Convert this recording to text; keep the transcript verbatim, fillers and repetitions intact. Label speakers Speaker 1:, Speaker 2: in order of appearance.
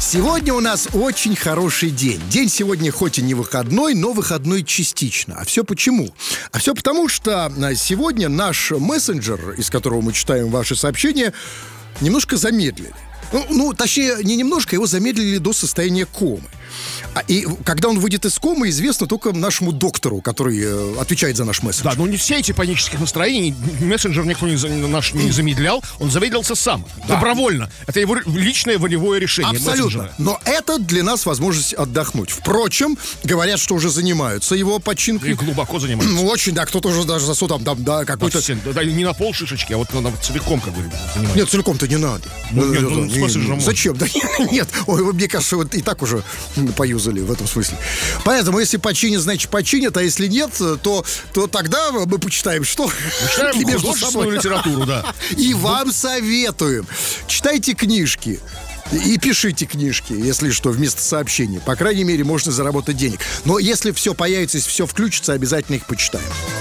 Speaker 1: Сегодня у нас очень хороший день. День сегодня хоть и не выходной, но выходной частично. А все почему? А все потому, что сегодня наш мессенджер, из которого мы читаем ваши сообщения, немножко замедлили. Ну, ну, точнее, не немножко, его замедлили до состояния комы. А, и когда он выйдет из комы, известно только нашему доктору, который э, отвечает за наш мессенджер.
Speaker 2: Да, но не все эти панических настроений. Мессенджер никто не, за, наш не замедлял. Он замедлился сам, да. Добровольно. Это его личное волевое решение.
Speaker 1: Абсолютно.
Speaker 2: Мессенджера.
Speaker 1: Но это для нас возможность отдохнуть. Впрочем, говорят, что уже занимаются его починкой.
Speaker 2: И глубоко занимаются.
Speaker 1: Ну, очень, да, кто-то уже даже за там, там, да, какой-то...
Speaker 2: Да, да, не на пол шишечки, а вот на, на, целиком, как бы, занимаются.
Speaker 1: Нет, целиком-то не надо.
Speaker 2: Ну, нет, ну,
Speaker 1: не,
Speaker 2: с мессенджером
Speaker 1: не, зачем? Да, нет, ой, мне кажется, вот и так уже поюзали в этом смысле. Поэтому, если починят, значит, починят, а если нет, то, то тогда мы почитаем, что...
Speaker 2: Читаем художественную литературу, да.
Speaker 1: И вам советуем. Читайте книжки. И пишите книжки, если что, вместо сообщений. По крайней мере, можно заработать денег. Но если все появится, если все включится, обязательно их почитаем.